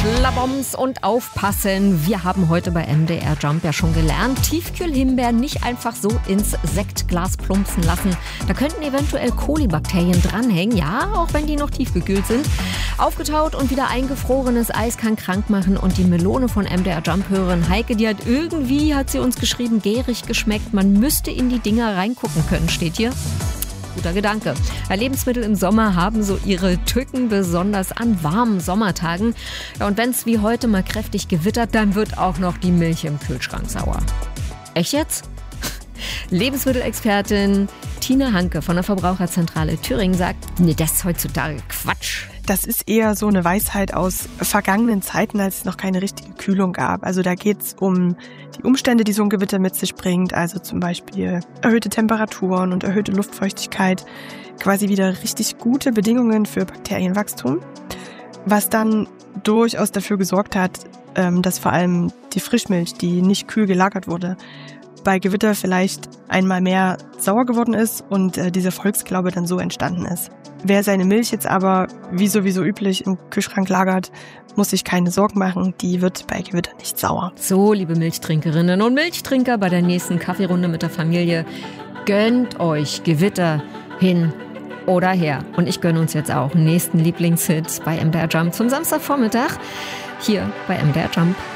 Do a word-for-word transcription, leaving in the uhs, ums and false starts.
Schlaboms und aufpassen. Wir haben heute bei M D R Jump ja schon gelernt, Tiefkühlhimbeeren nicht einfach so ins Sektglas plumpsen lassen. Da könnten eventuell Kolibakterien dranhängen, ja, auch wenn die noch tiefgekühlt sind. Aufgetaut und wieder eingefrorenes Eis kann krank machen. Und die Melone von M D R Jump-Hörerin Heike, die hat irgendwie, hat sie uns geschrieben, gärig geschmeckt. Man müsste in die Dinger reingucken können, steht hier. Guter Gedanke. Lebensmittel im Sommer haben so ihre Tücken, besonders an warmen Sommertagen. Ja, und wenn es wie heute mal kräftig gewittert, dann wird auch noch die Milch im Kühlschrank sauer. Echt jetzt? Lebensmittelexpertin Tina Hanke von der Verbraucherzentrale Thüringen sagt, nee, das ist heutzutage Quatsch. Das ist eher so eine Weisheit aus vergangenen Zeiten, als es noch keine richtige Kühlung gab. Also da geht es um die Umstände, die so ein Gewitter mit sich bringt. Also zum Beispiel erhöhte Temperaturen und erhöhte Luftfeuchtigkeit. Quasi wieder richtig gute Bedingungen für Bakterienwachstum. Was dann durchaus dafür gesorgt hat, dass vor allem die Frischmilch, die nicht kühl gelagert wurde, bei Gewitter vielleicht einmal mehr sauer geworden ist und äh, dieser Volksglaube dann so entstanden ist. Wer seine Milch jetzt aber, wie sowieso üblich, im Kühlschrank lagert, muss sich keine Sorgen machen, die wird bei Gewitter nicht sauer. So, liebe Milchtrinkerinnen und Milchtrinker, bei der nächsten Kaffeerunde mit der Familie, gönnt euch Gewitter hin oder her. Und ich gönne uns jetzt auch einen nächsten Lieblingshit bei M D R Jump zum Samstagvormittag hier bei M D R Jump.